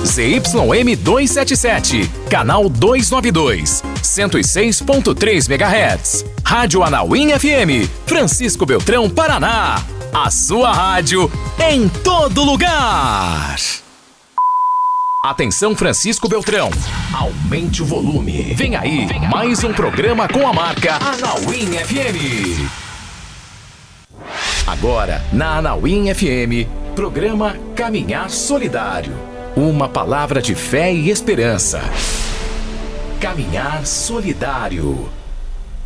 ZYM 277, canal 292, 106.3 MHz. Rádio Anauim FM, Francisco Beltrão, Paraná. A sua rádio em todo lugar. Atenção, Francisco Beltrão. Aumente o volume. Vem aí, mais um programa com a marca Anauim FM. Agora, na Anauim FM, programa Caminhar Solidário. Uma palavra de fé e esperança. Caminhar Solidário.